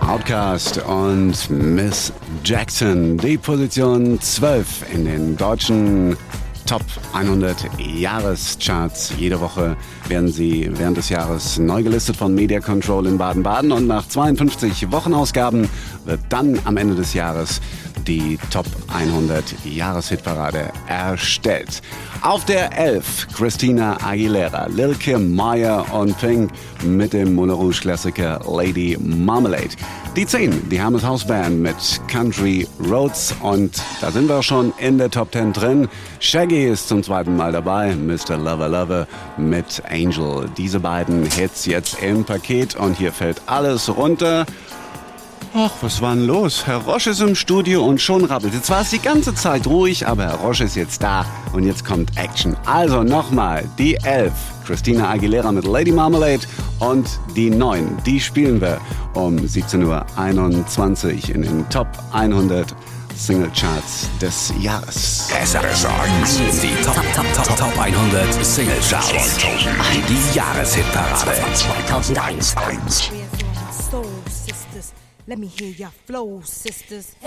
Outkast und Miss Jackson. Die Position 12 in den deutschen Top 100 Jahrescharts. Jede Woche werden sie während des Jahres neu gelistet von Media Control in Baden-Baden und nach 52 Wochenausgaben wird dann am Ende des Jahres die Top 100 Jahreshitparade erstellt. Auf der 11 Christina Aguilera, Lil Kim, Maya und Pink mit dem Moulin Rouge Klassiker Lady Marmalade. Die 10, die Hermes House Band mit Country Roads und da sind wir schon in der Top 10 drin. Shaggy ist zum zweiten Mal dabei, Mr. Lover Lover mit Angel. Diese beiden Hits jetzt im Paket und hier fällt alles runter. Ach, was war denn los? Herr Roche ist im Studio und schon rappelt. Jetzt war es die ganze Zeit ruhig, aber Herr Roche ist jetzt da und jetzt kommt Action. Also nochmal, die 11, Christina Aguilera mit Lady Marmalade und die 9, die spielen wir um 17:21 Uhr in den Top 100 Singlecharts des Jahres. SR1, die Top 100 Singlecharts. Die Jahreshitparade 2001. Let me hear your flow, sisters.